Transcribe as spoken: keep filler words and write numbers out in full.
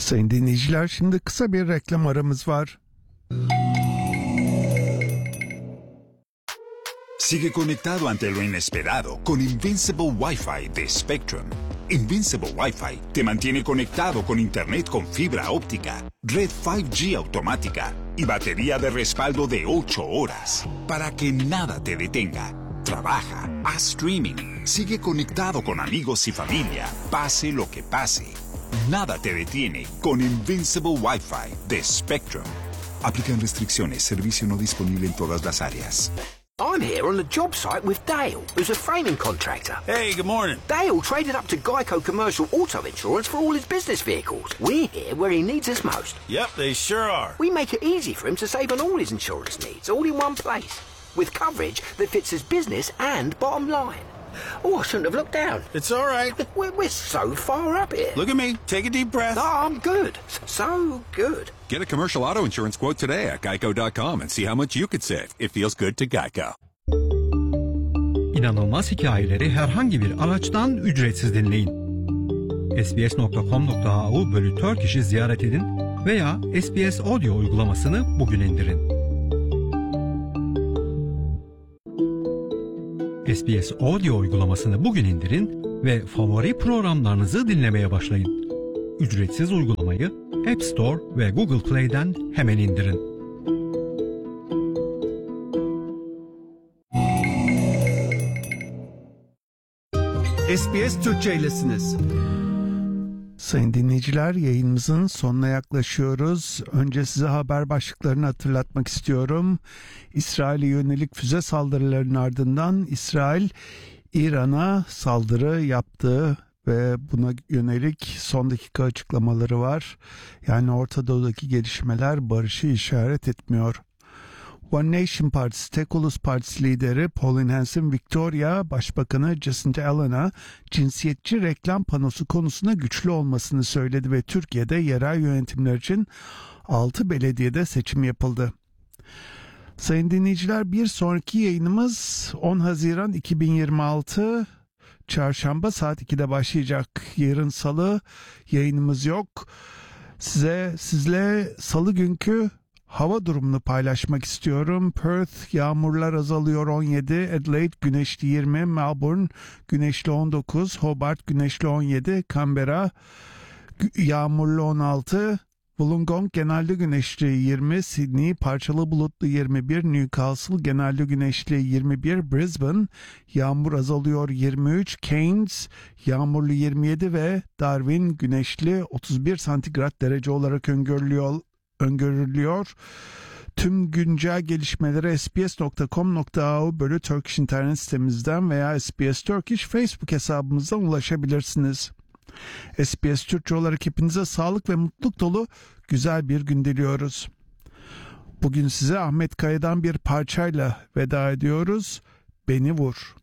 Sayın dinleyiciler, şimdi kısa bir reklam aramız var. Sigue conectado ante lo inesperado con Invincible Wi-Fi de Spectrum. Invincible Wi-Fi te mantiene conectado con Internet con fibra óptica, red cinco G automática y batería de respaldo de ocho horas para que nada te detenga. Trabaja, haz streaming, sigue conectado con amigos y familia, pase lo que pase. Nada te detiene con Invincible Wi-Fi de Spectrum. Aplican restricciones, servicio no disponible en todas las áreas. I'm here on the job site with Dale, who's a framing contractor. Hey, good morning. Dale traded up to Geico Commercial Auto Insurance for all his business vehicles. We're here where he needs us most. Yep, they sure are. We make it easy for him to save on all his insurance needs, all in one place, with coverage that fits his business and bottom line. Oh, I shouldn't have looked down. It's all right. We're, we're so far up here. Look at me. Take a deep breath. Oh, I'm good. So good. Get a commercial auto insurance quote today at geico dot com and see how much you could save. It feels good to Geico. İnanılmaz hikayeleri herhangi bir araçtan ücretsiz dinleyin. S B S nokta com nokta a u bölü Turkish'i ziyaret edin veya S B S Audio uygulamasını bugün indirin. S B S Audio uygulamasını bugün indirin ve favori programlarınızı dinlemeye başlayın. Ücretsiz uygulamayı App Store ve Google Play'den hemen indirin. S B S Türkçe'ylesiniz. Sayın dinleyiciler, yayınımızın sonuna yaklaşıyoruz. Önce size haber başlıklarını hatırlatmak istiyorum. İsrail'e yönelik füze saldırılarının ardından İsrail, İran'a saldırı yaptı ve buna yönelik son dakika açıklamaları var. Yani Orta Doğu'daki gelişmeler barışı işaret etmiyor. One Nation Partisi, Tek Ulus Partisi lideri Pauline Hanson, Victoria Başbakanı Jacinda Ardern'a cinsiyetçi reklam panosu konusunda güçlü olmasını söyledi ve Türkiye'de yerel yönetimler için altı belediyede seçim yapıldı. Sayın dinleyiciler, bir sonraki yayınımız on Haziran iki bin yirmi altı Çarşamba saat ikide başlayacak. Yarın Salı yayınımız yok. Size sizle Salı günkü hava durumunu paylaşmak istiyorum. Perth yağmurlar azalıyor on yedi, Adelaide güneşli yirmi, Melbourne güneşli on dokuz, Hobart güneşli on yedi, Canberra yağmurlu on altı, Wollongong genelde güneşli yirmi, Sydney parçalı bulutlu yirmi bir, Newcastle genelde güneşli yirmi bir, Brisbane yağmur azalıyor yirmi üç, Cairns yağmurlu yirmi yedi ve Darwin güneşli otuz bir santigrat derece olarak öngörülüyor. öngörülüyor. Tüm güncel gelişmelere S B S nokta com nokta a u bölü Turkish internet sitemizden veya S B S Turkish Facebook hesabımızdan ulaşabilirsiniz. S B S Türkçe olarak hepinize sağlık ve mutluluk dolu güzel bir gün diliyoruz. Bugün size Ahmet Kaya'dan bir parçayla veda ediyoruz. Beni Vur.